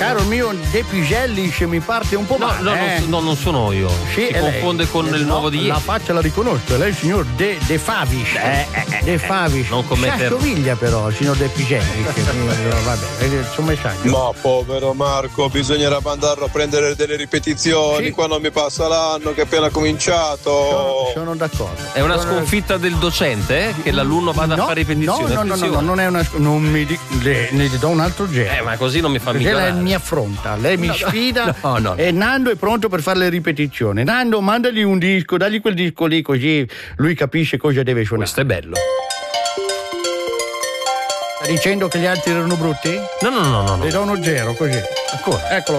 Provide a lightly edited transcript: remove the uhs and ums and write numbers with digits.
Caro mio De Pigellis, mi parte un po' male. No, non sono io. Sì, si confonde con il nuovo di ieri. La faccia la riconosco, è lei il signor De Favis. De Favis. Non commettere. Assomiglia però il signor De Pigellis. Vabbè, il suo messaggio. Ma povero Marco, bisognerà mandarlo a prendere delle ripetizioni. Sì. Qua non mi passa l'anno che è appena cominciato. Sono d'accordo. È una sconfitta del docente, che l'alunno vada a fare ripetizioni? No, non è una. Non mi ne do un altro genere. Ma così non mi fa Perché migliorare. lei mi affronta, lei mi sfida. No. E Nando è pronto per fare le ripetizioni. Nando, mandagli un disco, dagli quel disco lì, così lui capisce cosa deve suonare. Questo è bello. Sta dicendo che gli altri erano brutti? No. Le do uno 0 così. Ancora, eccolo.